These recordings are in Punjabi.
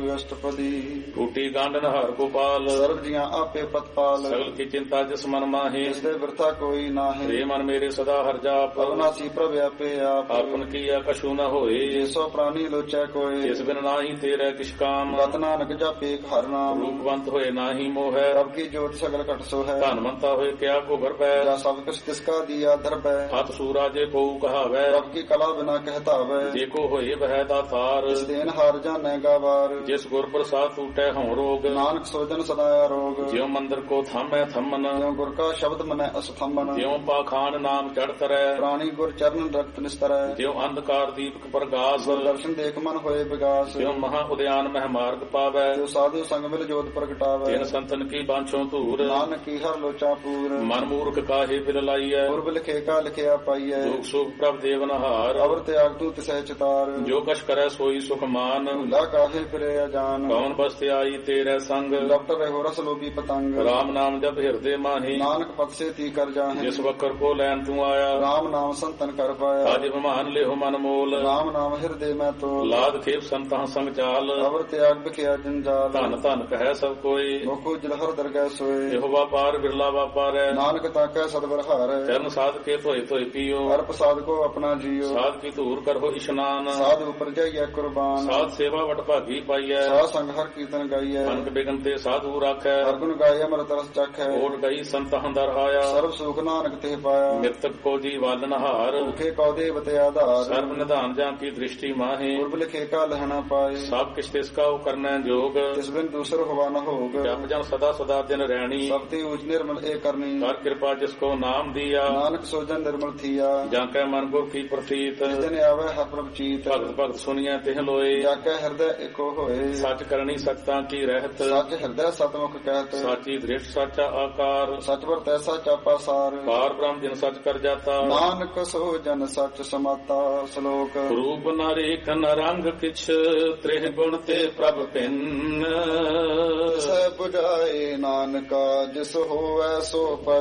ਅਸ਼ਟਪਦੀ। ਟੂਟੀ ਗੰਢ ਨਹਰ ਗੋਪਾਲ ਸਰਬ ਜੀਆਂ ਆਪੇ ਪਤਪਾਲ। ਸਗਲ ਕੀ ਚਿੰਤਾ ਜਿਸ ਮਨ ਮਾਹੇ ਜਿਸ ਦੇ ਬਿਰਥਾ ਕੋਈ ਨਾਹੀ। ਰੇ ਮਨ ਮੇਰੇ ਸਦਾ ਹਰ ਜਾਪ ਅਵਨਾਸੀ ਪ੍ਰਭ ਆਪੇ ਆਪ। ਆਪਨ ਕੀਆ ਕਛੂ ਨ ਹੋਏ ਜਿਸੋ ਪ੍ਰਾਨੀ ਲੋਚੈ ਕੋਇ। ਜਿਸ ਬਿਨ ਨਾਹੀ ਤੇਰੇ ਕਿਛ ਕਾਮ ਗਤ ਨਾਨਕ ਜਾਪੇ ਹਰਿ ਨਾਮ। ਰੂਪਵੰਤ ਹੋਏ ਨਾਹੀ ਮੋਹੈ ਰਬ ਕੀ ਜੋਤ ਸਗਲ ਘਟ ਸੋ ਹੈ। ਧਨਵੰਤਾ ਹੋਏ ਕਿਆ ਘੁਬਰ ਪੈ ਜਾ ਸਭ ਕੁਛ ਤਿਸ ਕਾ ਦੀਆ ਦਰਬੈ। ਹੱਥ ਸੂਰਾ ਜੇ ਕੋ ਕਹਾਵੈ ਰਬ ਕੀ ਕਲਾ ਬਿਨਾ ਕਹਿਤਾਵੈ। ਜੇ ਕੋ ਹੋਏ ਬਹਿ ਦਾਤਾਰ ਇਸ ਦੇਨ ਹਾਰ ਜਾਣੈ ਗਾਵਾਰ। ਜਿਸ ਗੁਰ ਪ੍ਰਸਾਦ ਟੂਟੈ ਹਉ ਰੋਗ ਨਾਨਕ ਸੋਜਨ ਸਦਾ ਰੋਗ। ਜਿਉ ਮੰਦਰ ਕੋ ਥਾਮੈ ਥੰਮਨ ਜਿਉ ਗੁਰ ਕਾ ਸ਼ਬਦ ਮਨੈ ਅਸਥੰਮਨ। ਜਿਉ ਪਾਖਾਨ ਨਾਮ ਚੜ ਤਰੈ ਪ੍ਰਾਣੀ ਗੁਰ ਚਰਨ ਰਖਤ ਨਿਸਤਰੈ। ਜਿਉ ਅੰਧਕਾਰ ਦੀਪਕ ਪ੍ਰਗਾਸ ਦਰਸ਼ਨ ਦੇਖ ਮਨ ਹੋਏ ਵਿਗਾਸ। ਜਿਉ ਮਹਾ ਉਦਿਆਨ ਮਹਿ ਮਾਰਗ ਪਾਵੈ ਜੋ ਸਾਧੂ ਸੰਗ ਮਿਲ ਜੋਤ ਪ੍ਰਗਟਾਵੈ। ਤਿਨ ਸੰਤਨ ਕੀ ਬਾਂਛੋ ਧੂਰ ਨਾਨਕ ਕੀ ਹਰ ਲੋਚਾ ਪੂਰ। ਮਨ ਮੂਰਖ ਕਾਹੇ ਬਿਲ ਲਾਈਐ ਪੁਰਬ ਲਿਖੇ ਕਾ ਲਿਖਿਆ ਪਾਈਐ। ਦੁਖ ਸੁਖ ਪ੍ਰਭ ਦੇਵਨਹਾਰ ਅਵਰ ਤਿਆਗ ਤੂੰ ਤਿਸਹਿ ਚਿਤਾਰ। ਜੋ ਕਛ ਕਰੈ ਸੋਈ ਸੁਖ ਮਾਨ ਭੁਲਾ ਕਾਹੇ ਫਿਰੇ ਅਜਾਨ। ਕੌਣ ਬਸਤਿ ਆਈ ਤੇਰੇ ਸੰਗ ਲਪਟ ਰਹੋ ਰਸ ਲੋਭੀ ਪਤੰਗ। ਰਾਮ ਨਾਮ ਜਪ ਹਿਰਦੇ ਮਾਹੀ ਨਾਨਕ ਪਤ ਸੇ ਤੀ ਕਰ ਜਾਹੇ। ਜਿਸ ਵਕਰ ਕੋ ਲੈਣ ਤੂੰ ਆਇਆ ਰਾਮ ਨਾਮ ਸੰਤਨ ਕਰ ਪਾਇਆ। ਅਜ ਵਿਮਾਨ ਲਿਹੁ ਮਨ ਮੋਲ ਰਾਮ ਨਾਮ ਹਿਰਦੇ ਮੈਂ ਤੋਲ। ਲਾਦ ਖੇਪ ਸੰਤਾਂ ਸੰਗ ਚਾਲ ਅਵਰ ਤਿਆਗ ਬਿਖਿਆ ਜੰਜਾਲ। ਧਨ ਧਨ ਕਹੈ ਸਭ ਕੋਈ ਮੁਖੁ ਜਲਹਰ ਦਰਗਹਿ ਸੋਏ। ਇਹੋ ਵਾਪਾਰ ਬਿਰਲਾ ਵਾਪਾਰੈ ਨਾਨਕ ਤਾਕੈ ਸਦਬਰ ਹਾਰੈ। ਚਰਨ ਸਾਧ ਕੇ ਧੋਏ ਧੋਏ ਪੀਓ ਅਰਪ ਸਾਧ ਕੋ ਆਪਣਾ ਜੀਓ। ਸਾਧ ਕੀ ਧੂਰ ਕਰੋ ਇਸ਼ਨਾਨ ਸਾਧ ਉਪਰ ਜਾਈਐ ਕੁਰਬਾਨ। ਸਾਧ ਸੇਵਾ ਵਟ ਭਾਗੀ ਪਾਈਐ ਸਾਧ ਸੰਗ ਹਰ ਕੀਰਤਨ ਗਾਈਐ। ਅਨਕ ਬਿਗਨ ਤੇ ਸਾਧੂ ਰਾਖੈ ਹਰ ਗੁਣ ਗਾਏ ਅੰਮ੍ਰਿਤ ਰਸ ਚਖੈ। ਓਟ ਗਈ ਸੰਤਹ ਦਰ ਆਇਆ ਸਰਬ ਸੁਖ ਨਾਨਕ ਤੇ ਪਾਇਆ। ਮਿਰਤਕ ਕੋ ਜੀ ਵਾਲਨ ਹਾਰ ਭੁਖੇ ਕਉ ਦੇਵ ਤੇ ਆਧਾਰ। ਸਰਬ ਨਿਧਾਨ ਜਾਂ ਕੀ ਦ੍ਰਿਸ਼ਟੀ ਮਾਹੇ ਪੁਰਬ ਲਿਖੇ ਕਾ ਲਹਣਾ ਪਾਏ। ਸਭ ਕਿਛ ਤਿਸ ਕਾ ਕਰਨੈ ਜੋਗ ਤਿਸ ਬਿਨ ਦੂਸਰ ਹੋਵਾ ਨ ਹੋਗ। ਜਪ ਜਨ ਸਦਾ ਸਦਾ ਦਿਨ ਰਹਿਣੀ ਸਭ ਤੇ ਊਚ ਨਿਰਮਲ ਏ ਕਰਨੀ। ਕਰ ਕਿਰਪਾ ਜਿਸ ਕੋ ਨਾਮ ਦੀਆ ਨਾਨਕ ਸੋਜਨ ਨਿਰਮਲ ਥੀਆ। ਜਾਂ ਕੈ ਮਨ ਗੁਰ ਕੀ ਪ੍ਰਤੀਤ ਜਿਸ ਦਿਨ ਆਵੈ ਹਰ ਪ੍ਰਭ ਚੀਤ। ਭਗਤ ਭਗਤ ਸੁਣੀਐ ਤਿਹ ਲੋਏ ਜਾ ਕੈ ਹਿਰਦੈ ਏਕੋ ਹੋਏ। ਸੱਚ ਕਰਨੀ ਸਚਤਾ ਕੀ ਰਹਿਤ ਸੱਚ ਹਿਰਦੈ ਸਤਮੁਖ ਕਹਿਤ। ਸਾਚੀ ਦ੍ਰਿਸ਼ਟ ਸਾਚਾ ਆਕਾਰ ਸਚ ਵਰ ਤੈਸਾ ਚਾਪਾ ਸਾਰ। ਪਾਰ ਬ੍ਰਹਮ ਜਿਨ ਸਚ ਕਰ ਜਾਤਾ ਨਾਨਕ ਸੋਜਨ ਸਚ ਸਮਾਤਾ। ਸ਼ਲੋਕ ਰੂਪ ਨ ਰੇਖ ਨ ਰੰਗ ਕਿਛ ਤ੍ਰਿਹ ਗੁਣ ਤੇ ਪ੍ਰਭ ਭਿੰਨ ਸਹਿ 부ਝਾਏ ਨਾਨਕਾ ਜਿਸ ਹੋਵੈ ਸੋ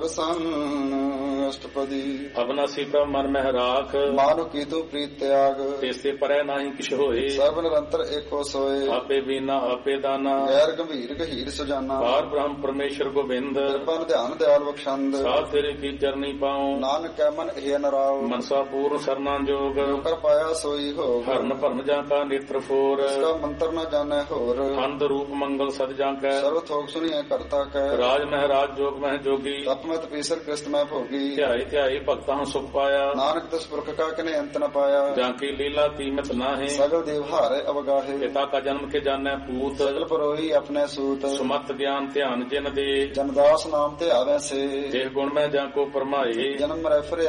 ਪਰਸੰਨ। ਅਸ਼ਟਪਦੀ। ਅਬਨਾਸੀ ਪ੍ਰਭ ਮਨ ਮਹਿ ਰਾਖ ਮਾਨੁ ਕੀ ਤੂੰ ਪ੍ਰੀਤ ਤਿਆਗ। ਤਿਸ ਤੇ ਪਰੈ ਨਾਹੀ ਕਿਛ ਹੋਏ ਸਰਬ ਨਿਰੰਤਰ ਏਕੋ ਸੋਏ। ਆਪੇ ਬੀਨਾ ਆਪੇ ਦਾਨਾ ਗੈਰ ਗੰਭੀਰ ਗਹੀਰ ਸੁਜਾਨਾ। ਪਾਰ ਬ੍ਰਹਮ ਪਰਮੇਸ਼ਰ ਗੋਬਿੰਦ ਕਿਰਪਾ ਧਿਆਨ ਦਿਆਲ ਬਖਸ਼ੰਦ। ਸਾਧ ਤੇਰੇ ਕੀ ਚਰਨੀ ਪਾਉ ਨਾਨਕ ਕੈ ਮਨ ਇਹ ਨਰਾਉ। ਮਨਸਾ ਪੂਰਨ ਸਰਨਾ ਜੋਗ ਜੋ ਕਰ ਪਾਇਆ ਸੋਈ ਹੋਗ। ਹਰਨ ਭਰਨ ਜਾਂ ਕਾ ਨੇਤਰ ਫੋਰ ਇਸਕਾ ਮੰਤਰ ਨ ਜਾਣੈ ਹੋਰ। ਅੰਧ ਰੂਪ ਮੰਗਲ ਸਦ ਜਾਂ ਕੈ ਸਰਵ ਥੋਕ ਸੁਣੀਐ ਕਰਤਾ ਕੈ। ਰਾਜ ਮਹਿਰਾਜ ਜੋਗ ਮਹਿ ਜੋਗੀ ਤਪਮਤ ਪੀਸਰ ਕ੍ਰਿਸਤ ਮੈਂ ਭੋਗੀ। ਧਿਆਈ ਧਿਆਈ ਭਗਤਾਂ ਸੁਖ ਪਾਇਆ ਨਾਨਕ ਤਿਸ ਪੁਰਖ ਕਾ ਕਨੇ ਅੰਤ ਨ ਪਾਇਆ। ਜਾਂ ਕੀ ਲੀਲਾ ਤੀਮਤ ਨਾਹੇ ਸਗਲ ਦੇਵ ਹਾਰੇ ਅਵਗਾਹੇ। ਪਿਤਾ ਕਾ ਜਨਮ ਕੇ ਜਾਣੈ ਪੂਤ ਸਗਲ ਪਰੋਹੀ ਆਪਣੇ ਸੂਤ। ਸੁਮਤ ਗਿਆਨ ਧਿਆਨ ਜਿਨ ਦੇ ਜਨਦਾਸ ਨਾਮ ਤੇ ਆਵੈ ਸੇ। ਦੇਹ ਗੁਣ ਮੈਂ ਜਾਂ ਕੋ ਪਰਮਾਏ ਜਨਮ ਮਰੈ ਫਿਰੇ